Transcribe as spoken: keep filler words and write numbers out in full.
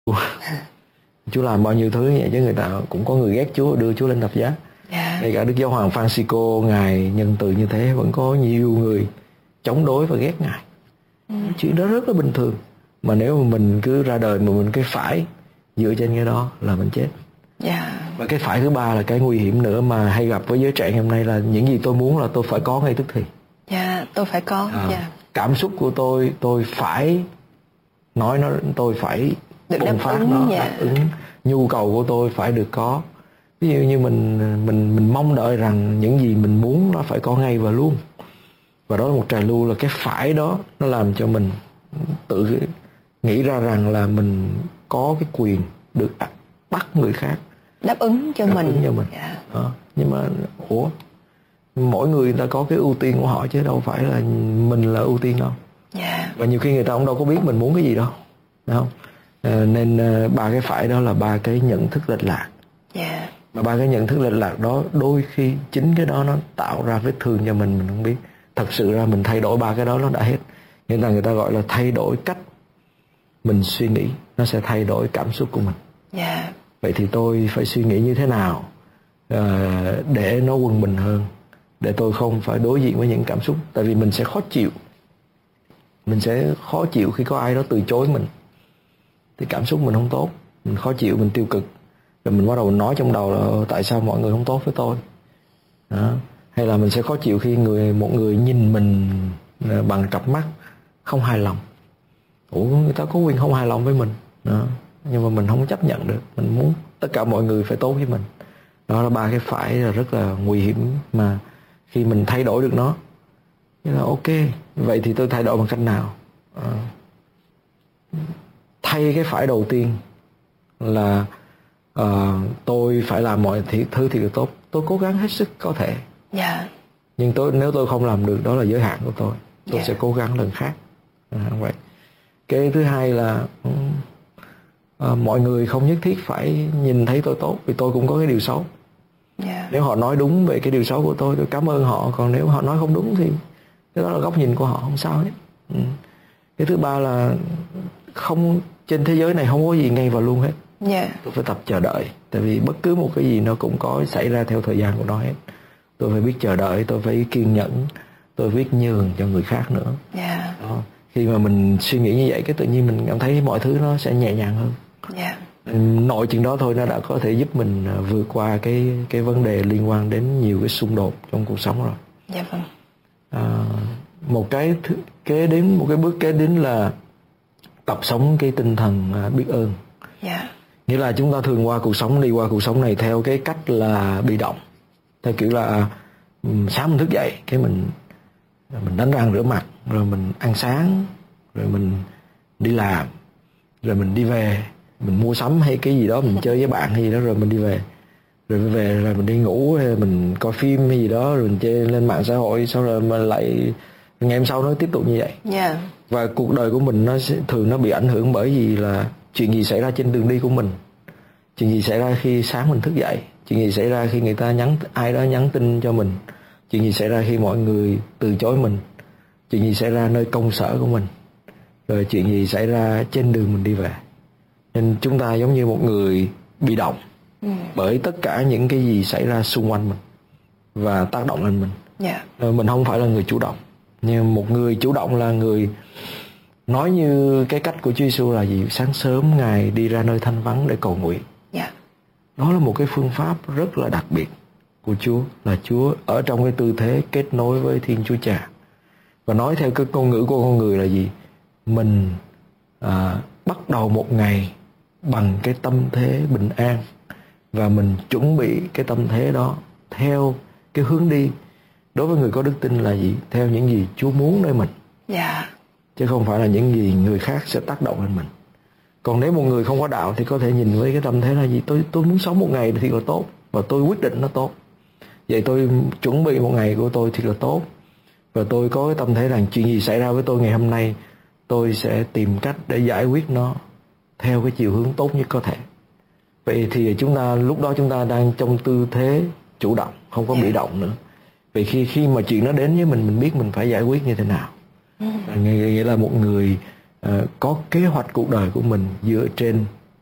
Chúa làm bao nhiêu thứ vậy chứ người ta cũng có người ghét Chúa đưa Chúa lên thập giá. Yeah. Ngay cả Đức Giáo Hoàng Francisco, ngài nhân từ như thế, vẫn có nhiều người chống đối và ghét ngài. Ừ. Chuyện đó rất là bình thường. Mà nếu mà mình cứ ra đời mà mình cái phải dựa trên cái đó là mình chết. Yeah. Và cái phải thứ ba là cái nguy hiểm nữa mà hay gặp với giới trẻ hôm nay là những gì tôi muốn là tôi phải có ngay tức thì. Dạ, tôi phải có. À, yeah. Cảm xúc của tôi, tôi phải nói nó, tôi phải được bùng đáp phát ứng, nó, dạ. đáp ứng. Nhu cầu của tôi phải được có. Ví dụ như mình mình mình mong đợi rằng những gì mình muốn nó phải có ngay và luôn. Và đó là một trào lưu, là cái phải đó nó làm cho mình tự nghĩ ra rằng là mình có cái quyền được bắt người khác đáp ứng cho đáp mình, ứng cho mình. Yeah. À, nhưng mà ủa, mỗi người người ta có cái ưu tiên của họ chứ đâu phải là mình là ưu tiên đâu. Yeah. Và nhiều khi người ta cũng đâu có biết mình muốn cái gì đâu, đúng không? À, nên uh, ba cái phải đó là ba cái nhận thức lệch lạc. Yeah. Mà ba cái nhận thức lệch lạc đó đôi khi chính cái đó nó tạo ra vết thương cho mình mình không biết. Thật sự ra mình thay đổi ba cái đó nó đã hết. Người ta người ta gọi là thay đổi cách mình suy nghĩ, nó sẽ thay đổi cảm xúc của mình. Yeah. Vậy thì tôi phải suy nghĩ như thế nào uh, để nó quân bình hơn, để tôi không phải đối diện với những cảm xúc. Tại vì mình sẽ khó chịu, mình sẽ khó chịu khi có ai đó từ chối mình, thì cảm xúc mình không tốt, mình khó chịu, mình tiêu cực, rồi mình bắt đầu nói trong đầu là tại sao mọi người không tốt với tôi đó. Hay là mình sẽ khó chịu khi người một người nhìn mình bằng cặp mắt không hài lòng. Ủa, người ta có quyền không hài lòng với mình đó. Nhưng mà mình không chấp nhận được, mình muốn tất cả mọi người phải tốt với mình. Đó là ba cái phải là rất là nguy hiểm, mà khi mình thay đổi được nó thì là ok. Vậy thì tôi thay đổi bằng cách nào? À, thay cái phải đầu tiên là uh, tôi phải làm mọi thứ thì được tốt. Tôi cố gắng hết sức có thể. Yeah. Nhưng tôi nếu tôi không làm được, đó là giới hạn của tôi. Tôi Yeah. sẽ cố gắng lần khác. À, vậy. Cái thứ hai là uh, mọi người không nhất thiết phải nhìn thấy tôi tốt, vì tôi cũng có cái điều xấu. Yeah. Nếu họ nói đúng về cái điều xấu của tôi, tôi cảm ơn họ. Còn nếu họ nói không đúng thì cái đó là góc nhìn của họ, không sao hết. Ừ. Cái thứ ba là không, trên thế giới này không có gì ngay và luôn hết. Yeah. Tôi phải tập chờ đợi. Tại vì bất cứ một cái gì nó cũng có xảy ra theo thời gian của nó hết. Tôi phải biết chờ đợi, tôi phải kiên nhẫn, tôi biết nhường cho người khác nữa. Yeah. Đó. Khi mà mình suy nghĩ như vậy, cái tự nhiên mình cảm thấy mọi thứ nó sẽ nhẹ nhàng hơn. Yeah. Nội chuyện đó thôi nó đã có thể giúp mình vượt qua cái cái vấn đề liên quan đến nhiều cái xung đột trong cuộc sống rồi. Dạ vâng. À, một cái thứ, kế đến một cái bước kế đến là tập sống cái tinh thần biết ơn. Dạ. Nghĩa là chúng ta thường qua cuộc sống, đi qua cuộc sống này theo cái cách là bị động, theo kiểu là sáng mình thức dậy cái mình mình đánh răng rửa mặt, rồi mình ăn sáng, rồi mình đi làm, rồi mình đi về, mình mua sắm hay cái gì đó, mình chơi với bạn hay gì đó, rồi mình đi về, rồi về rồi mình đi ngủ, hay mình coi phim hay gì đó, rồi mình chơi lên mạng xã hội, sau rồi mình lại ngày hôm sau nó tiếp tục như vậy. Yeah. Và cuộc đời của mình nó sẽ, thường nó bị ảnh hưởng bởi vì là chuyện gì xảy ra trên đường đi của mình, chuyện gì xảy ra khi sáng mình thức dậy, chuyện gì xảy ra khi người ta nhắn, ai đó nhắn tin cho mình, chuyện gì xảy ra khi mọi người từ chối mình, chuyện gì xảy ra nơi công sở của mình, rồi chuyện gì xảy ra trên đường mình đi về. Nên chúng ta giống như một người bị động ừ. bởi tất cả những cái gì xảy ra xung quanh mình và tác động lên mình. Yeah. Mình không phải là người chủ động. Nhưng một người chủ động là người nói như cái cách của Chúa Giêsu là gì? Sáng sớm Ngài đi ra nơi thanh vắng để cầu nguyện. Yeah. Đó là một cái phương pháp rất là đặc biệt của Chúa, là Chúa ở trong cái tư thế kết nối với Thiên Chúa Cha. Và nói theo cái ngôn ngữ của con người là gì? Mình à, bắt đầu một ngày bằng cái tâm thế bình an, và mình chuẩn bị cái tâm thế đó theo cái hướng đi. Đối với người có đức tin là gì? Theo những gì Chúa muốn nơi mình. Yeah. Chứ không phải là những gì người khác sẽ tác động lên mình. Còn nếu một người không có đạo thì có thể nhìn với cái tâm thế là gì? Tôi tôi muốn sống một ngày thì là tốt, và tôi quyết định nó tốt. Vậy tôi chuẩn bị một ngày của tôi thì là tốt, và tôi có cái tâm thế rằng chuyện gì xảy ra với tôi ngày hôm nay, tôi sẽ tìm cách để giải quyết nó theo cái chiều hướng tốt nhất có thể. Vậy thì chúng ta lúc đó chúng ta đang trong tư thế chủ động, không có bị động nữa. Vì khi khi mà chuyện nó đến với mình, mình biết mình phải giải quyết như thế nào. Ừ. Nghĩa là một người uh, có kế hoạch cuộc đời của mình dựa trên